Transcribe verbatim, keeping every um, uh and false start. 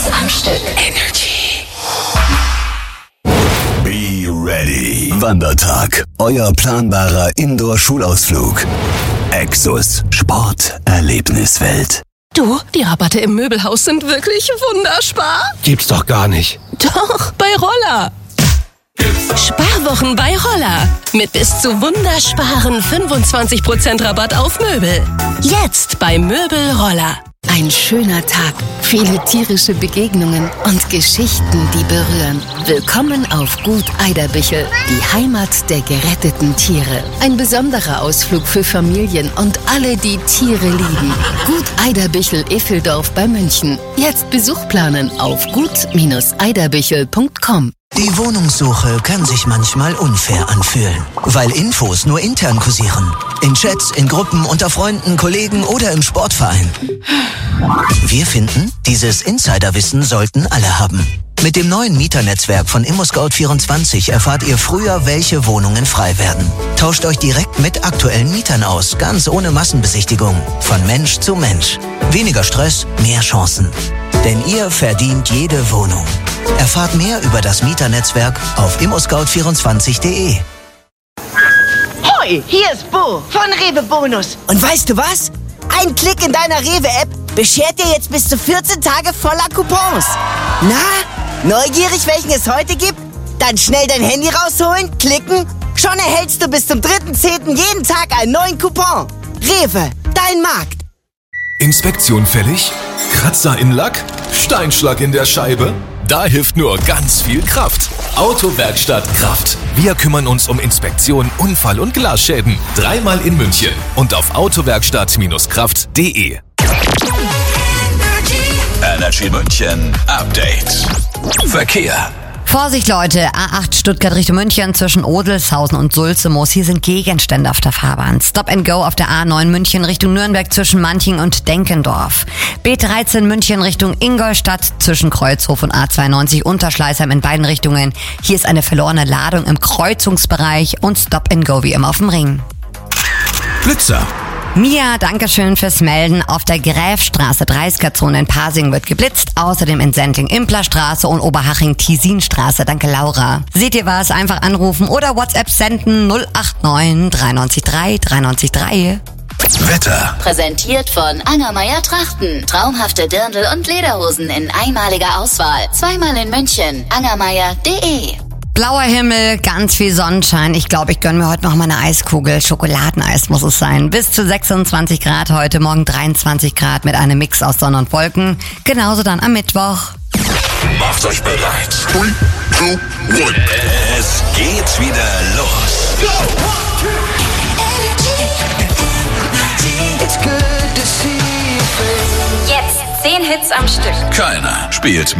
am Stück. Energy. Be ready. Wandertag. Euer planbarer Indoor-Schulausflug. Exus. Sport. Erlebniswelt. Du, die Rabatte im Möbelhaus sind wirklich wunderspar. Gibt's doch gar nicht. Doch, bei Roller. Sparwochen bei Roller. Mit bis zu wundersparen fünfundzwanzig Prozent Rabatt auf Möbel. Jetzt bei Möbel Roller. Ein schöner Tag, viele tierische Begegnungen und Geschichten, die berühren. Willkommen auf Gut Eiderbichel, die Heimat der geretteten Tiere. Ein besonderer Ausflug für Familien und alle, die Tiere lieben. Gut Eiderbichel Effeldorf bei München. Jetzt Besuch planen auf gut eiderbichel punkt com. Die Wohnungssuche kann sich manchmal unfair anfühlen, weil Infos nur intern kursieren. In Chats, in Gruppen, unter Freunden, Kollegen oder im Sportverein. Wir finden, dieses Insiderwissen sollten alle haben. Mit dem neuen Mieternetzwerk von ImmoScout vierundzwanzig erfahrt ihr früher, welche Wohnungen frei werden. Tauscht euch direkt mit aktuellen Mietern aus, ganz ohne Massenbesichtigung. Von Mensch zu Mensch. Weniger Stress, mehr Chancen. Denn ihr verdient jede Wohnung. Erfahrt mehr über das Mieternetzwerk auf immoscout vierundzwanzig punkt de. Hoi, hier ist Bo von Rewe Bonus. Und weißt du was? Ein Klick in deiner Rewe-App beschert dir jetzt bis zu vierzehn Tage voller Coupons. Na, neugierig, welchen es heute gibt? Dann schnell dein Handy rausholen, klicken. Schon erhältst du bis zum dritten zehnten jeden Tag einen neuen Coupon. Rewe, dein Markt. Inspektion fällig? Kratzer im Lack? Steinschlag in der Scheibe? Da hilft nur ganz viel Kraft. Autowerkstatt Kraft. Wir kümmern uns um Inspektion, Unfall- und Glasschäden. Dreimal in München und auf autowerkstatt Kraft punkt de. Energy München Update. Verkehr. Vorsicht Leute, A acht Stuttgart Richtung München zwischen Odelshausen und Sulzemoos. Hier sind Gegenstände auf der Fahrbahn. Stop and Go auf der A neun München Richtung Nürnberg zwischen Manching und Denkendorf. B dreizehn München Richtung Ingolstadt zwischen Kreuzhof und A zweiundneunzig Unterschleißheim in beiden Richtungen. Hier ist eine verlorene Ladung im Kreuzungsbereich und Stop and Go wie immer auf dem Ring. Blitzer. Mia, dankeschön fürs Melden. Auf der Gräfstraße dreißiger-Zone in Pasing wird geblitzt. Außerdem in Sendling Implerstraße und Oberhaching-Tisinstraße. Danke, Laura. Seht ihr was? Einfach anrufen oder WhatsApp senden null acht neun drei neun drei drei neun drei. Wetter. Präsentiert von Angermeier Trachten. Traumhafte Dirndl und Lederhosen in einmaliger Auswahl. Zweimal in München. angermeier punkt de. Blauer Himmel, ganz viel Sonnenschein. Ich glaube, ich gönne mir heute noch mal eine Eiskugel. Schokoladeneis muss es sein. Bis zu sechsundzwanzig Grad heute, morgen dreiundzwanzig Grad mit einem Mix aus Sonne und Wolken. Genauso dann am Mittwoch. Macht euch bereit. Three, two, one. Es geht wieder los. Jetzt zehn Hits am Stück. Keiner spielt